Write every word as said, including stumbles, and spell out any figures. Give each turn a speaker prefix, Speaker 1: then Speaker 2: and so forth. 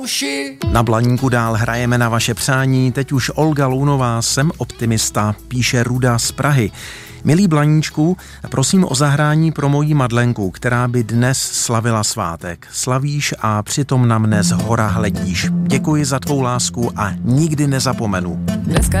Speaker 1: Na Blaníku dál hrajeme na vaše přání, teď už Olga Lounová, jsem optimista, píše Ruda z Prahy. Milý Blaníčku, prosím o zahrání pro moji Madlenku, která by dnes slavila svátek. Slavíš a přitom na mne z hora hledíš. Děkuji za tvou lásku a nikdy nezapomenu.
Speaker 2: Dneska